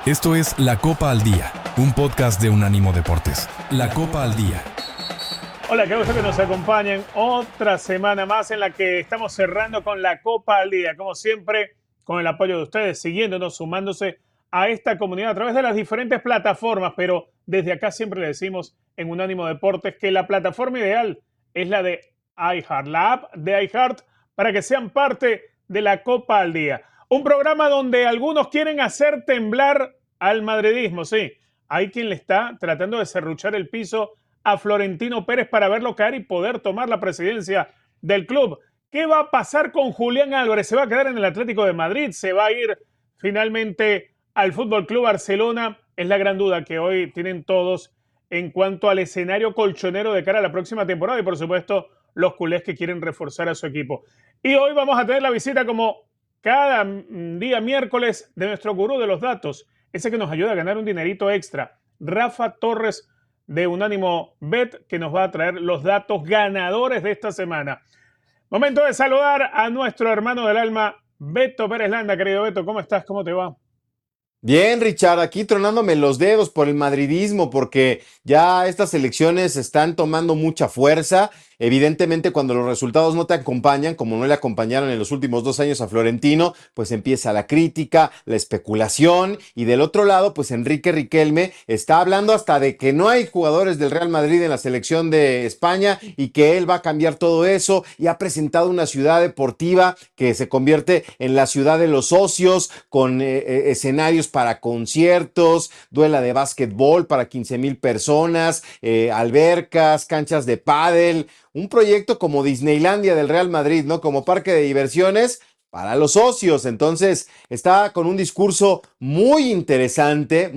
Esto es La Copa al Día, un podcast de Unánimo Deportes. La Copa al Día. Hola, qué gusto que nos acompañen otra semana más en la que estamos cerrando con La Copa al Día. Como siempre, con el apoyo de ustedes, siguiéndonos, sumándose a esta comunidad a través de las diferentes plataformas. Pero desde acá siempre le decimos en Unánimo Deportes que la plataforma ideal es la de iHeart, la app de iHeart, para que sean parte de La Copa al Día. Un programa donde algunos quieren hacer temblar al madridismo, sí. Hay quien le está tratando de serruchar el piso a Florentino Pérez para verlo caer y poder tomar la presidencia del club. ¿Qué va a pasar con Julián Álvarez? ¿Se va a quedar en el Atlético de Madrid? ¿Se va a ir finalmente al Fútbol Club Barcelona? Es la gran duda que hoy tienen todos en cuanto al escenario colchonero de cara a la próxima temporada y, por supuesto, los culés que quieren reforzar a su equipo. Y hoy vamos a tener la visita, como cada día miércoles, de nuestro gurú de los datos, ese que nos ayuda a ganar un dinerito extra, Rafa Torres, de Unánimo Bet, que nos va a traer los datos ganadores de esta semana. Momento de saludar a nuestro hermano del alma, Beto Pérez Landa. Querido Beto, ¿cómo estás? ¿Cómo te va? Bien, Richard, aquí tronándome los dedos por el madridismo, porque ya estas elecciones están tomando mucha fuerza. Evidentemente, cuando los resultados no te acompañan, como no le acompañaron en los últimos 2 años a Florentino, pues empieza la crítica, la especulación, y del otro lado, pues Enrique Riquelme está hablando hasta de que no hay jugadores del Real Madrid en la selección de España y que él va a cambiar todo eso, y ha presentado una ciudad deportiva que se convierte en la ciudad de los socios, con escenarios para conciertos, duela de básquetbol para 15,000 personas, albercas, canchas de pádel, un proyecto como Disneylandia del Real Madrid, ¿no? Como parque de diversiones para los socios. Entonces está con un discurso muy interesante,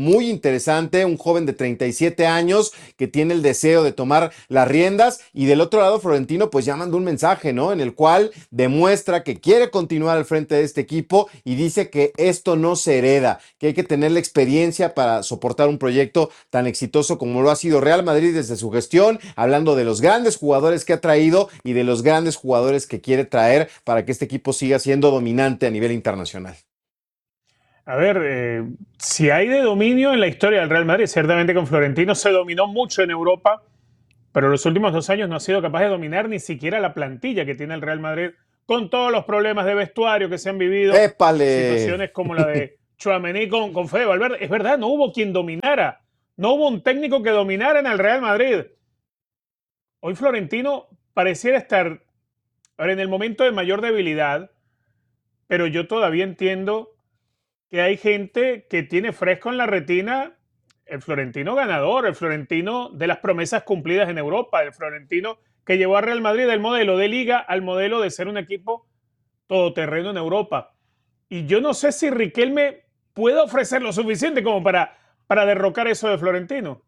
un joven de 37 años que tiene el deseo de tomar las riendas, y del otro lado Florentino pues ya mandó un mensaje, ¿no? En el cual demuestra que quiere continuar al frente de este equipo y dice que esto no se hereda, que hay que tener la experiencia para soportar un proyecto tan exitoso como lo ha sido Real Madrid desde su gestión, hablando de los grandes jugadores que ha traído y de los grandes jugadores que quiere traer para que este equipo siga siendo dominante a nivel internacional. A ver, si hay de dominio en la historia del Real Madrid, ciertamente con Florentino se dominó mucho en Europa, pero los últimos 2 años no ha sido capaz de dominar ni siquiera la plantilla que tiene el Real Madrid, con todos los problemas de vestuario que se han vivido, ¡Épale! situaciones como la de Tchouaméni con Fede Valverde. Es verdad, no hubo quien dominara, no hubo un técnico que dominara en el Real Madrid. Hoy Florentino pareciera estar ahora en el momento de mayor debilidad, pero yo todavía entiendo que hay gente que tiene fresco en la retina el Florentino ganador, el Florentino de las promesas cumplidas en Europa, el Florentino que llevó a Real Madrid del modelo de liga al modelo de ser un equipo todoterreno en Europa. Y yo no sé si Riquelme puede ofrecer lo suficiente como para derrocar eso de Florentino.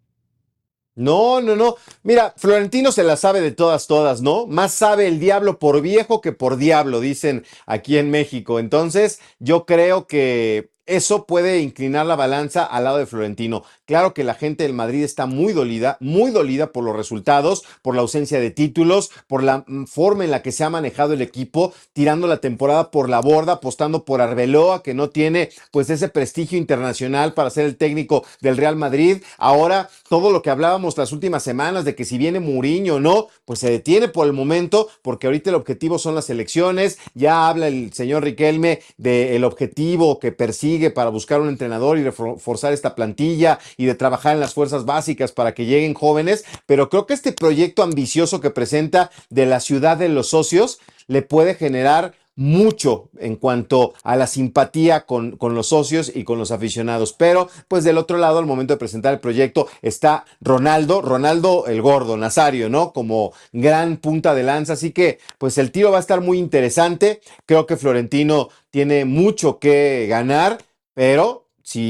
No, no, no. Mira, Florentino se la sabe de todas, ¿no? Más sabe el diablo por viejo que por diablo, dicen aquí en México. Entonces, yo creo que eso puede inclinar la balanza al lado de Florentino. Claro que la gente del Madrid está muy dolida por los resultados, por la ausencia de títulos, por la forma en la que se ha manejado el equipo, tirando la temporada por la borda, apostando por Arbeloa, que no tiene pues ese prestigio internacional para ser el técnico del Real Madrid. Ahora, todo lo que hablábamos las últimas semanas de que si viene Mourinho o no, pues se detiene por el momento, porque ahorita el objetivo son las elecciones. Ya habla el señor Riquelme del objetivo que persigue para buscar un entrenador y reforzar esta plantilla y de trabajar en las fuerzas básicas para que lleguen jóvenes, pero creo que este proyecto ambicioso que presenta de la ciudad de los socios le puede generar mucho en cuanto a la simpatía con los socios y con los aficionados. Pero pues del otro lado, al momento de presentar el proyecto, está Ronaldo el gordo, Nazario, ¿no? Como gran punta de lanza. Así que pues el tiro va a estar muy interesante. Creo que Florentino tiene mucho que ganar, pero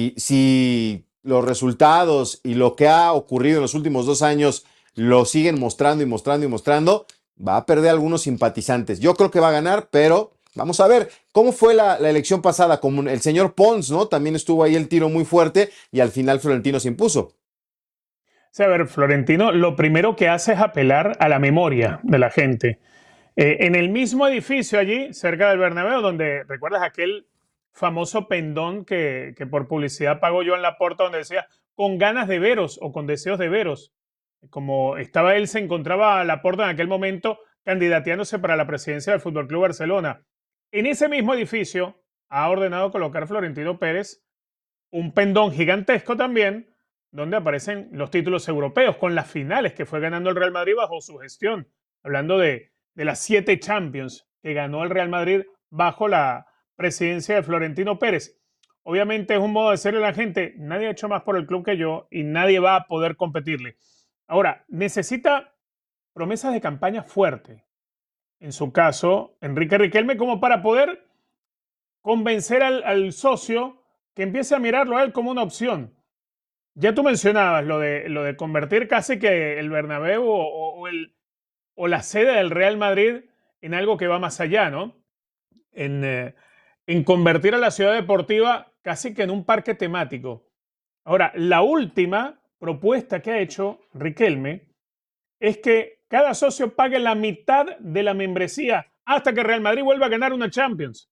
si los resultados y lo que ha ocurrido en los últimos 2 años lo siguen mostrando, va a perder algunos simpatizantes. Yo creo que va a ganar, pero vamos a ver cómo fue la elección pasada. Como el señor Pons, ¿no? También estuvo ahí el tiro muy fuerte y al final Florentino se impuso. Sí, a ver, Florentino lo primero que hace es apelar a la memoria de la gente. En el mismo edificio allí, cerca del Bernabéu, donde, ¿recuerdas aquel famoso pendón que por publicidad pagó Joan Laporta, donde decía con ganas de veros o con deseos de veros. Como estaba él, se encontraba Laporta en aquel momento candidateándose para la presidencia del Fútbol Club Barcelona. En ese mismo edificio ha ordenado colocar Florentino Pérez un pendón gigantesco también, donde aparecen los títulos europeos, con las finales que fue ganando el Real Madrid bajo su gestión. Hablando de las 7 Champions que ganó el Real Madrid bajo la presidencia de Florentino Pérez. Obviamente es un modo de decirle a la gente, nadie ha hecho más por el club que yo y nadie va a poder competirle. Ahora, necesita promesas de campaña fuerte. En su caso, Enrique Riquelme, como para poder convencer al socio que empiece a mirarlo a él como una opción. Ya tú mencionabas lo de convertir casi que el Bernabéu o la sede del Real Madrid en algo que va más allá, ¿no? En convertir a la ciudad deportiva casi que en un parque temático. Ahora, la última propuesta que ha hecho Riquelme es que cada socio pague la mitad de la membresía hasta que Real Madrid vuelva a ganar una Champions.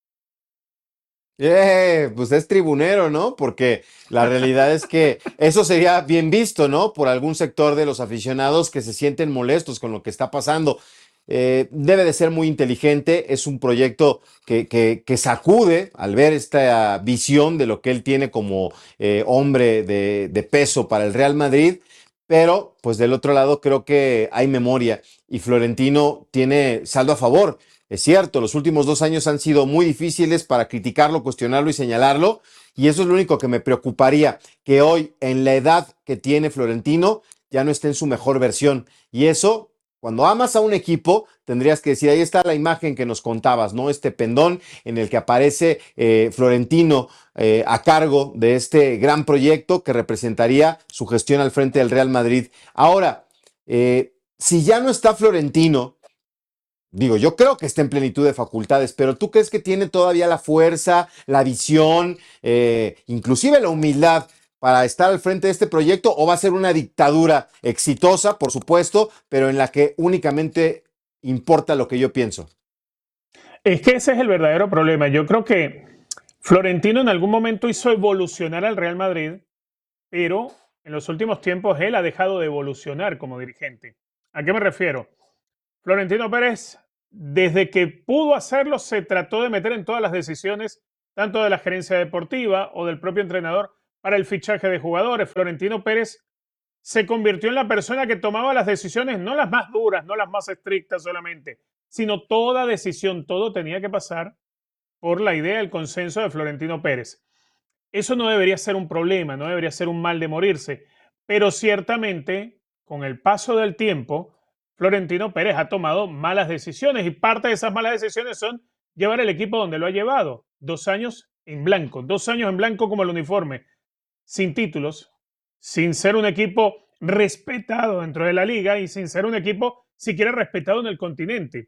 Pues es tribunero, ¿no? Porque la realidad es que eso sería bien visto, ¿no? Por algún sector de los aficionados que se sienten molestos con lo que está pasando. Debe de ser muy inteligente, es un proyecto que sacude al ver esta visión de lo que él tiene como hombre de peso para el Real Madrid, pero pues del otro lado creo que hay memoria y Florentino tiene saldo a favor. Es cierto, los últimos 2 años han sido muy difíciles para criticarlo, cuestionarlo y señalarlo, y eso es lo único que me preocuparía, que hoy, en la edad que tiene Florentino, ya no esté en su mejor versión. Y eso, cuando amas a un equipo, tendrías que decir, ahí está la imagen que nos contabas, ¿no? Este pendón en el que aparece Florentino a cargo de este gran proyecto que representaría su gestión al frente del Real Madrid. Ahora, si ya no está Florentino, digo, yo creo que está en plenitud de facultades, pero ¿tú crees que tiene todavía la fuerza, la visión, inclusive la humildad para estar al frente de este proyecto? ¿O va a ser una dictadura exitosa, por supuesto, pero en la que únicamente importa lo que yo pienso? Es que ese es el verdadero problema. Yo creo que Florentino en algún momento hizo evolucionar al Real Madrid, pero en los últimos tiempos él ha dejado de evolucionar como dirigente. ¿A qué me refiero? Florentino Pérez, desde que pudo hacerlo, se trató de meter en todas las decisiones, tanto de la gerencia deportiva o del propio entrenador, para el fichaje de jugadores. Florentino Pérez se convirtió en la persona que tomaba las decisiones, no las más duras, no las más estrictas solamente, sino toda decisión, todo tenía que pasar por la idea, el consenso de Florentino Pérez. Eso no debería ser un problema, no debería ser un mal de morirse, pero ciertamente, con el paso del tiempo, Florentino Pérez ha tomado malas decisiones y parte de esas malas decisiones son llevar el equipo donde lo ha llevado. 2 años en blanco, 2 años en blanco como el uniforme, sin títulos, sin ser un equipo respetado dentro de la liga y sin ser un equipo siquiera respetado en el continente.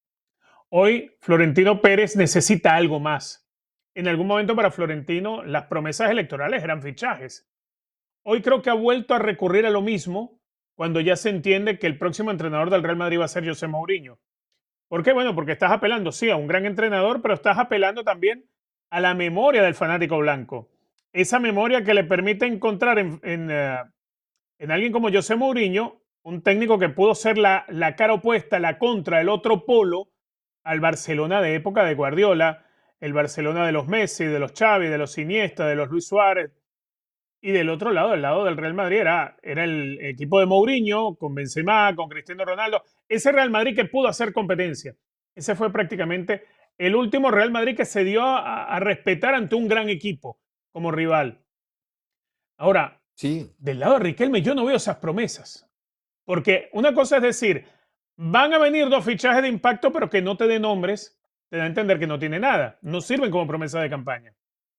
Hoy Florentino Pérez necesita algo más. En algún momento para Florentino las promesas electorales eran fichajes. Hoy creo que ha vuelto a recurrir a lo mismo cuando ya se entiende que el próximo entrenador del Real Madrid va a ser José Mourinho. ¿Por qué? Bueno, porque estás apelando, sí, a un gran entrenador, pero estás apelando también a la memoria del fanático blanco. Esa memoria que le permite encontrar en alguien como José Mourinho, un técnico que pudo ser la cara opuesta, la contra, el otro polo al Barcelona de época de Guardiola, el Barcelona de los Messi, de los Xavi, de los Iniesta, de los Luis Suárez. Y del otro lado, del lado del Real Madrid, era el equipo de Mourinho, con Benzema, con Cristiano Ronaldo. Ese Real Madrid que pudo hacer competencia. Ese fue prácticamente el último Real Madrid que se dio a respetar ante un gran equipo como rival. Ahora, Sí. del lado de Riquelme yo no veo esas promesas. Porque una cosa es decir, van a venir 2 fichajes de impacto, pero que no te den nombres, te da a entender que no tiene nada. No sirven como promesa de campaña.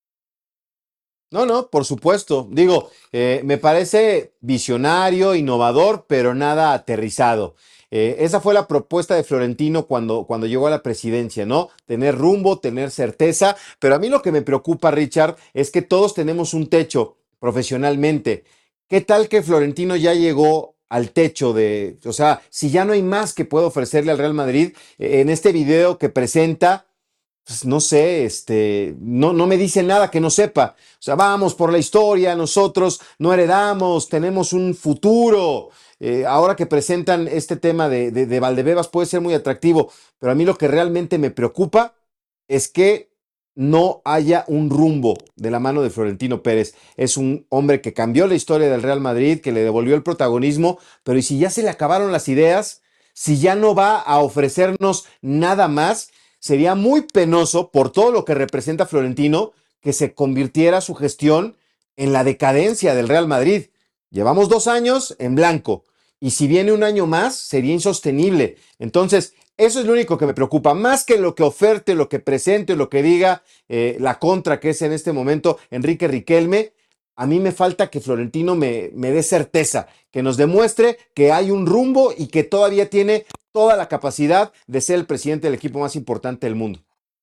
No, no, por supuesto. Digo, me parece visionario, innovador, pero nada aterrizado. Esa fue la propuesta de Florentino cuando llegó a la presidencia, ¿no? Tener rumbo, tener certeza. Pero a mí lo que me preocupa, Richard, es que todos tenemos un techo profesionalmente. ¿Qué tal que Florentino ya llegó al techo o sea, si ya no hay más que pueda ofrecerle al Real Madrid, en este video que presenta? pues, no sé, no me dice nada que no sepa. O sea, vamos por la historia, nosotros no heredamos, tenemos un futuro. Ahora que presentan este tema de Valdebebas puede ser muy atractivo, pero a mí lo que realmente me preocupa es que no haya un rumbo de la mano de Florentino Pérez. Es un hombre que cambió la historia del Real Madrid, que le devolvió el protagonismo, pero ¿y si ya se le acabaron las ideas? Si ya no va a ofrecernos nada más, sería muy penoso por todo lo que representa Florentino que se convirtiera su gestión en la decadencia del Real Madrid. Llevamos 2 años en blanco y si viene un año más sería insostenible. Entonces, eso es lo único que me preocupa, más que lo que oferte, lo que presente, lo que diga la contra que es en este momento Enrique Riquelme. A mí me falta que Florentino me dé certeza, que nos demuestre que hay un rumbo y que todavía tiene toda la capacidad de ser el presidente del equipo más importante del mundo.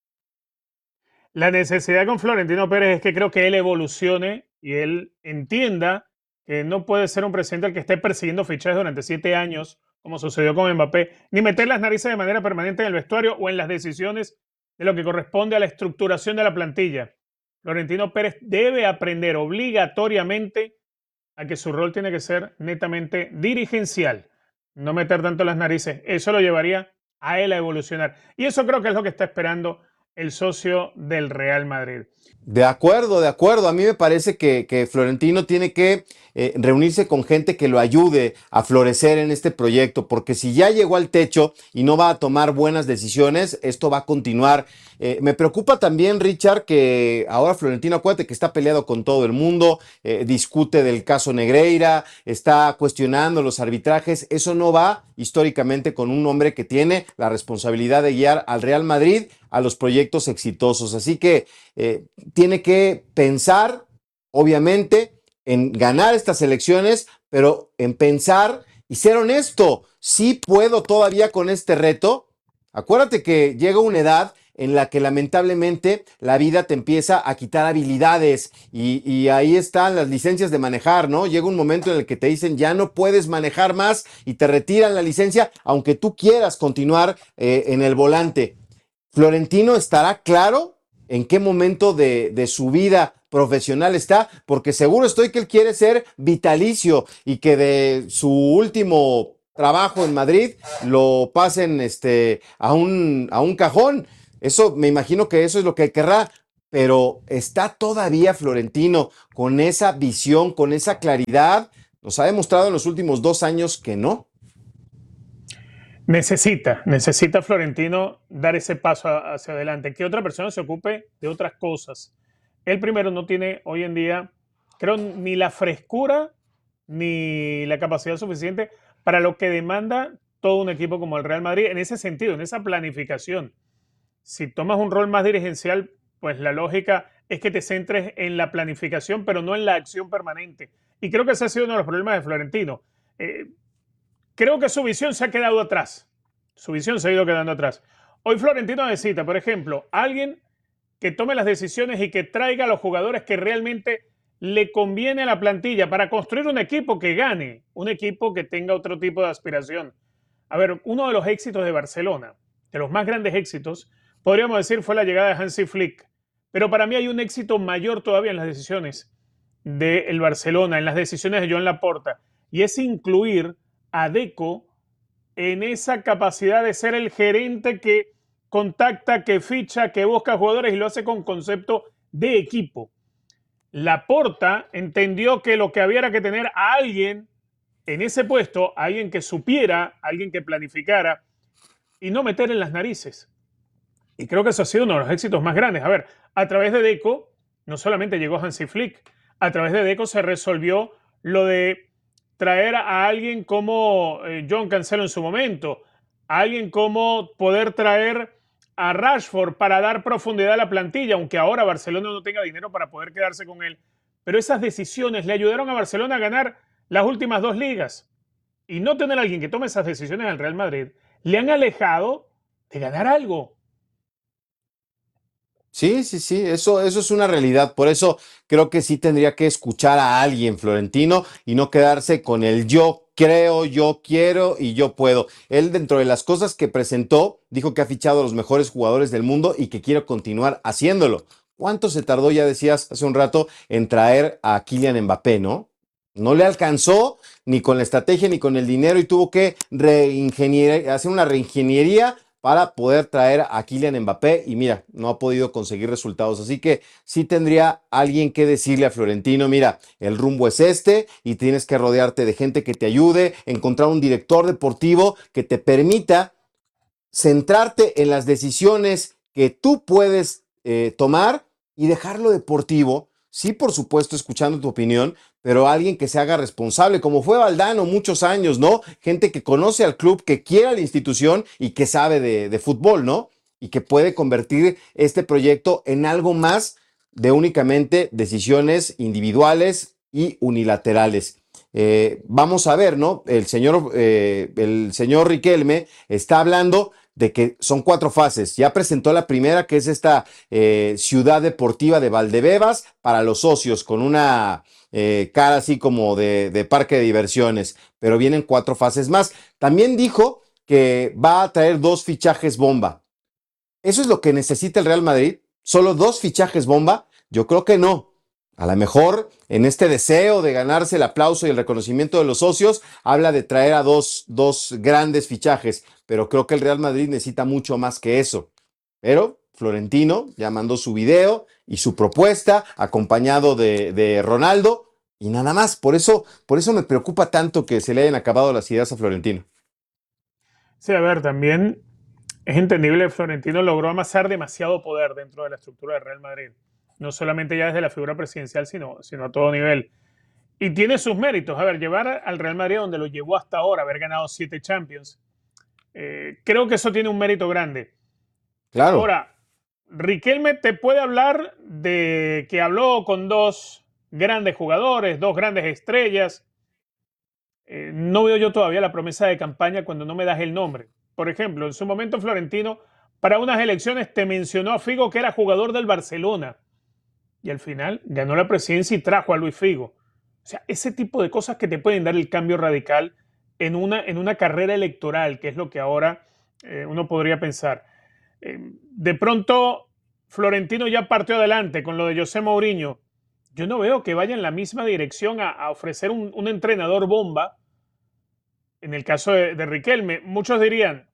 La necesidad con Florentino Pérez es que creo que él evolucione y él entienda que no puede ser un presidente el que esté persiguiendo fichajes durante 7 años, como sucedió con Mbappé, ni meter las narices de manera permanente en el vestuario o en las decisiones de lo que corresponde a la estructuración de la plantilla. Florentino Pérez debe aprender obligatoriamente a que su rol tiene que ser netamente dirigencial, no meter tanto las narices. Eso lo llevaría a él a evolucionar. Y eso creo que es lo que está esperando el socio del Real Madrid. De acuerdo, de acuerdo. A mí me parece que Florentino tiene que reunirse con gente que lo ayude a florecer en este proyecto, porque si ya llegó al techo y no va a tomar buenas decisiones, esto va a continuar. Me preocupa también, Richard, que ahora Florentino, acuérdate que está peleado con todo el mundo, discute del caso Negreira, está cuestionando los arbitrajes. Eso no va históricamente con un hombre que tiene la responsabilidad de guiar al Real Madrid a los proyectos exitosos. Así que tiene que pensar, obviamente, en ganar estas elecciones, pero en pensar y ser honesto. Sí puedo todavía con este reto. Acuérdate que llega una edad en la que lamentablemente la vida te empieza a quitar habilidades y ahí están las licencias de manejar, ¿no? Llega un momento en el que te dicen ya no puedes manejar más y te retiran la licencia, aunque tú quieras continuar en el volante. Florentino estará claro en qué momento de su vida profesional está, porque seguro estoy que él quiere ser vitalicio y que de su último trabajo en Madrid lo pasen a un cajón. Eso me imagino que eso es lo que querrá, pero está todavía Florentino con esa visión, con esa claridad. Nos ha demostrado en los últimos 2 años que no. Necesita Florentino dar ese paso hacia adelante, que otra persona se ocupe de otras cosas. Él primero no tiene hoy en día, creo, ni la frescura ni la capacidad suficiente para lo que demanda todo un equipo como el Real Madrid en ese sentido, en esa planificación. Si tomas un rol más dirigencial, pues la lógica es que te centres en la planificación, pero no en la acción permanente. Y creo que ese ha sido uno de los problemas de Florentino. Eh, Creo que su visión se ha quedado atrás. Su visión se ha ido quedando atrás. Hoy Florentino necesita, por ejemplo, alguien que tome las decisiones y que traiga a los jugadores que realmente le conviene a la plantilla para construir un equipo que gane, un equipo que tenga otro tipo de aspiración. A ver, uno de los éxitos de Barcelona, de los más grandes éxitos, podríamos decir fue la llegada de Hansi Flick. Pero para mí hay un éxito mayor todavía en las decisiones del Barcelona, en las decisiones de Joan Laporta, y es incluir a Deco en esa capacidad de ser el gerente que contacta, que ficha, que busca jugadores y lo hace con concepto de equipo. Laporta entendió que lo que había era que tener a alguien en ese puesto, a alguien que supiera, a alguien que planificara y no meter en las narices. Y creo que eso ha sido uno de los éxitos más grandes. A ver, a través de Deco no solamente llegó Hansi Flick, a través de Deco se resolvió lo de traer a alguien como John Cancelo en su momento, a alguien como poder traer a Rashford para dar profundidad a la plantilla, aunque ahora Barcelona no tenga dinero para poder quedarse con él. Pero esas decisiones le ayudaron a Barcelona a ganar las últimas 2 ligas. Y no tener a alguien que tome esas decisiones al Real Madrid le han alejado de ganar algo. Sí, sí, sí, eso es una realidad. Por eso creo que sí tendría que escuchar a alguien, Florentino, y no quedarse con el yo creo, yo quiero y yo puedo. Él, dentro de las cosas que presentó, dijo que ha fichado a los mejores jugadores del mundo y que quiere continuar haciéndolo. ¿Cuánto se tardó, ya decías hace un rato, en traer a Kylian Mbappé, no? No le alcanzó ni con la estrategia ni con el dinero y tuvo que hacer una reingeniería para poder traer a Kylian Mbappé y mira, no ha podido conseguir resultados. Así que sí tendría alguien que decirle a Florentino, mira, el rumbo es este y tienes que rodearte de gente que te ayude, encontrar un director deportivo que te permita centrarte en las decisiones que tú puedes tomar y dejar lo deportivo. Sí, por supuesto, escuchando tu opinión, pero alguien que se haga responsable, como fue Valdano muchos años, ¿no? Gente que conoce al club, que quiere a la institución y que sabe de fútbol, ¿no? Y que puede convertir este proyecto en algo más de únicamente decisiones individuales y unilaterales. Vamos a ver, ¿no? El señor Riquelme está hablando de que son 4 fases. Ya presentó la primera, que es esta ciudad deportiva de Valdebebas para los socios, con una cara así como de parque de diversiones, pero vienen 4 fases más. También dijo que va a traer 2 fichajes bomba. ¿Eso es lo que necesita el Real Madrid? ¿Solo 2 fichajes bomba? Yo creo que no. A lo mejor en este deseo de ganarse el aplauso y el reconocimiento de los socios, habla de traer a dos grandes fichajes, pero creo que el Real Madrid necesita mucho más que eso. Pero Florentino ya mandó su video y su propuesta, acompañado de Ronaldo, y nada más. Por eso me preocupa tanto que se le hayan acabado las ideas a Florentino. Sí, a ver, también es entendible que Florentino logró amasar demasiado poder dentro de la estructura del Real Madrid. No solamente ya desde la figura presidencial, sino a todo nivel. Y tiene sus méritos. A ver, llevar al Real Madrid donde lo llevó hasta ahora, haber ganado 7 Champions, creo que eso tiene un mérito grande. Claro. Ahora, Riquelme te puede hablar de que habló con 2 grandes jugadores, 2 grandes estrellas. No veo yo todavía la promesa de campaña cuando no me das el nombre. Por ejemplo, en su momento Florentino, para unas elecciones te mencionó a Figo, que era jugador del Barcelona. Y al final ganó la presidencia y trajo a Luis Figo. O sea, ese tipo de cosas que te pueden dar el cambio radical en una carrera electoral, que es lo que ahora uno podría pensar. De pronto, Florentino ya partió adelante con lo de José Mourinho. Yo no veo que vaya en la misma dirección a ofrecer un entrenador bomba. En el caso de Riquelme, muchos dirían,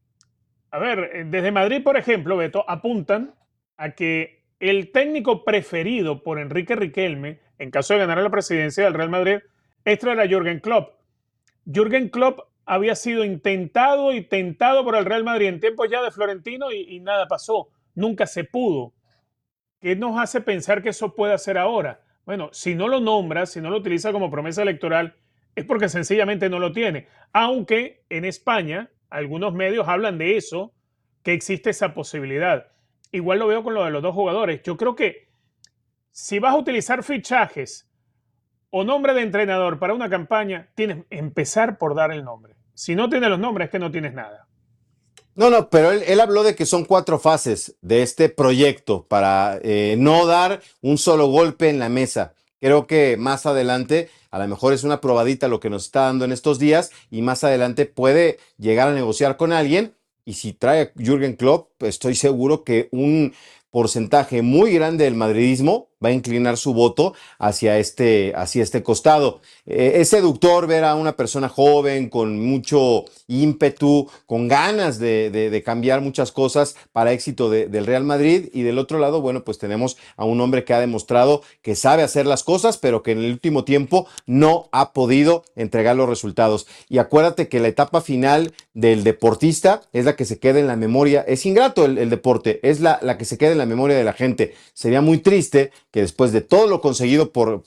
a ver, desde Madrid, por ejemplo, Beto, apuntan a que el técnico preferido por Enrique Riquelme, en caso de ganar la presidencia del Real Madrid, este era Jürgen Klopp. Jürgen Klopp había sido intentado y tentado por el Real Madrid en tiempos ya de Florentino y nada pasó. Nunca se pudo. ¿Qué nos hace pensar que eso puede hacer ahora? Bueno, si no lo nombra, si no lo utiliza como promesa electoral, es porque sencillamente no lo tiene. Aunque en España algunos medios hablan de eso, que existe esa posibilidad. Igual lo veo con lo de los 2 jugadores. Yo creo que si vas a utilizar fichajes o nombre de entrenador para una campaña, tienes que empezar por dar el nombre. Si no tienes los nombres, es que no tienes nada. No, pero él habló de que son 4 fases de este proyecto para no dar un solo golpe en la mesa. Creo que más adelante, a lo mejor es una probadita lo que nos está dando en estos días y más adelante puede llegar a negociar con alguien. Y si trae a Jürgen Klopp, pues estoy seguro que un porcentaje muy grande del madridismo va a inclinar su voto hacia este costado. Es seductor ver a una persona joven con mucho ímpetu, con ganas de cambiar muchas cosas para éxito del Real Madrid, y del otro lado, bueno, pues tenemos a un hombre que ha demostrado que sabe hacer las cosas, pero que en el último tiempo no ha podido entregar los resultados. Y acuérdate que la etapa final del deportista es la que se queda en la memoria. Es ingrato el deporte, es la que se queda en la memoria de la gente. Sería muy triste que después de todo lo conseguido por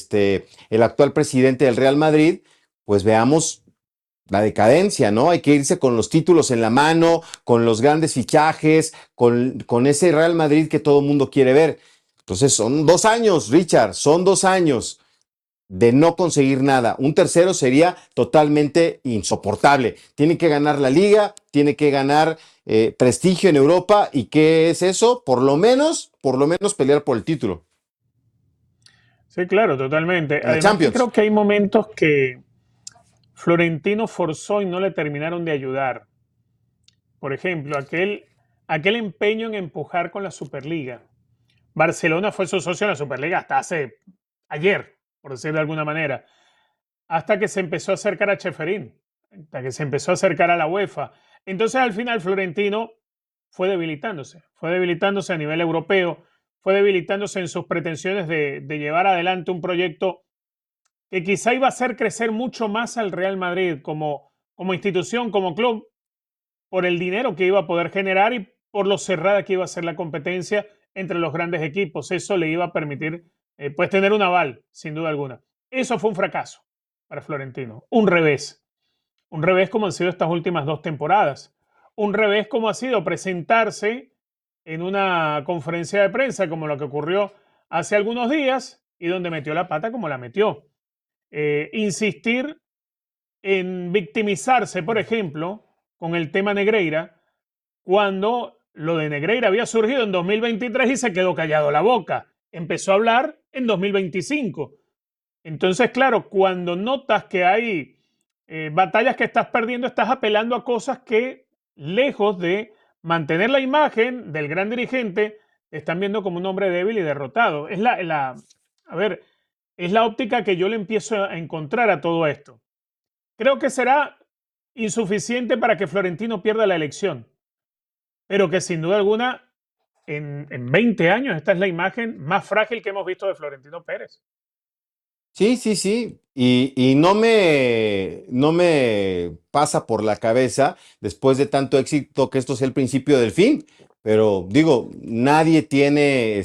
el actual presidente del Real Madrid, pues veamos la decadencia, ¿no? Hay que irse con los títulos en la mano, con los grandes fichajes, con ese Real Madrid que todo el mundo quiere ver. Entonces son 2 años, Richard, son 2 años de no conseguir nada. Un tercero sería totalmente insoportable. Tiene que ganar la liga, tiene que ganar prestigio en Europa. ¿Y qué es eso? Por lo menos pelear por el título. Sí, claro, totalmente. La Además, Champions. creo que hay momentos que Florentino forzó y no le terminaron de ayudar. Por ejemplo, aquel empeño en empujar con la Superliga. Barcelona fue su socio en la Superliga hasta hace ayer, por decirlo de alguna manera, hasta que se empezó a acercar a Cheferín, hasta que se empezó a acercar a la UEFA. Entonces, al final, Florentino fue debilitándose a nivel europeo, fue debilitándose en sus pretensiones de llevar adelante un proyecto que quizá iba a hacer crecer mucho más al Real Madrid como institución, como club, por el dinero que iba a poder generar y por lo cerrada que iba a ser la competencia entre los grandes equipos. Eso le iba a permitir pues tener un aval, sin duda alguna. Eso fue un fracaso para Florentino, un revés como han sido estas últimas 2 temporadas, un revés como ha sido presentarse en una conferencia de prensa como lo que ocurrió hace algunos días y donde metió la pata como la metió. Insistir en victimizarse, por ejemplo, con el tema Negreira, cuando lo de Negreira había surgido en 2023 y se quedó callado la boca. Empezó a hablar en 2025. Entonces, claro, cuando notas que hay batallas que estás perdiendo, estás apelando a cosas que, lejos de mantener la imagen del gran dirigente, te están viendo como un hombre débil y derrotado. A ver, es la óptica que yo le empiezo a encontrar a todo esto. Creo que será insuficiente para que Florentino pierda la elección, pero que sin duda alguna en 20 años esta es la imagen más frágil que hemos visto de Florentino Pérez. Sí, sí, sí. Y no me pasa por la cabeza, después de tanto éxito, que esto sea el principio del fin. Pero digo, nadie tiene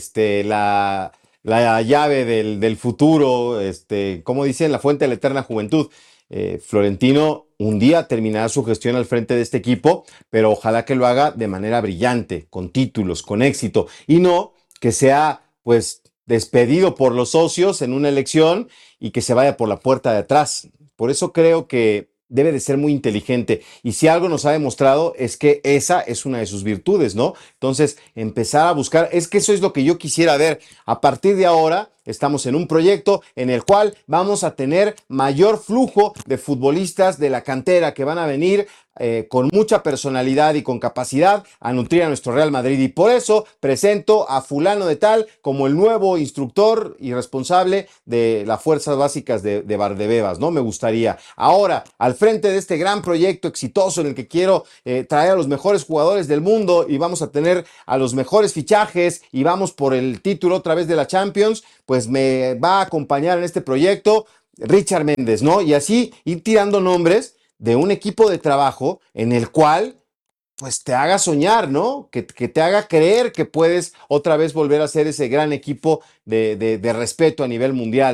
la llave del futuro, como dicen, la fuente de la eterna juventud. Florentino un día terminará su gestión al frente de este equipo, pero ojalá que lo haga de manera brillante, con títulos, con éxito, y no que sea, pues, despedido por los socios en una elección y que se vaya por la puerta de atrás. Por eso creo que debe de ser muy inteligente. Y si algo nos ha demostrado es que esa es una de sus virtudes, ¿no? Entonces, empezar a buscar, es que eso es lo que yo quisiera ver. A partir de ahora, estamos en un proyecto en el cual vamos a tener mayor flujo de futbolistas de la cantera que van a venir con mucha personalidad y con capacidad a nutrir a nuestro Real Madrid. Y por eso presento a fulano de tal como el nuevo instructor y responsable de las fuerzas básicas de Valdebebas, ¿no? Me gustaría. Ahora, al frente de este gran proyecto exitoso en el que quiero traer a los mejores jugadores del mundo y vamos a tener a los mejores fichajes y vamos por el título otra vez de la Champions, pues me va a acompañar en este proyecto Richard Méndez, ¿no? Y así ir tirando nombres de un equipo de trabajo en el cual pues te haga soñar, ¿no? Que te haga creer que puedes otra vez volver a ser ese gran equipo de respeto a nivel mundial.